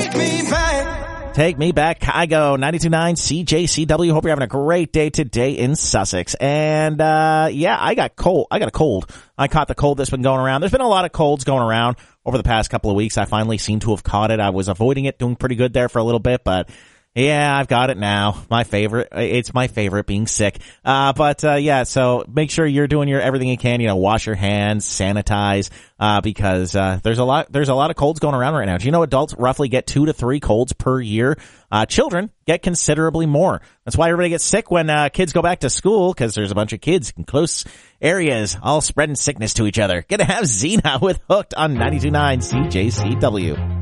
Take me back, Kygo, 92.9 CJCW. Hope you're having a great day today in Sussex. And, yeah, I got a cold. I caught the cold that's been going around. There's been a lot of colds going around over the past couple of weeks. I finally seem to have caught it. I was avoiding it, doing pretty good there for a little bit, but yeah, I've got it now. My favorite. It's my favorite, being sick. Yeah, so make sure you're doing everything you can, wash your hands, sanitize, because, there's a lot of colds going around right now. Do you know adults roughly get 2 to 3 colds per year? Children get considerably more. That's why everybody gets sick when, kids go back to school, cause there's a bunch of kids in close areas all spreading sickness to each other. Gonna have Xena with Hooked on 92.9 CJCW.